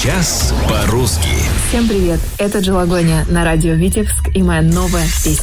Час по-русски. Всем привет, это Джелагония на радио Витебск и моя новая песня.